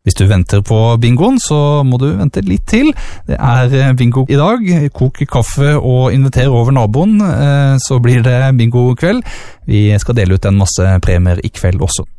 Hvis du venter på bingoen, så må du vente litt til. Det bingo i dag. Kok kaffe og inviter over naboen, så blir det bingo kveld. Vi skal dele ut en masse premier i kveld også.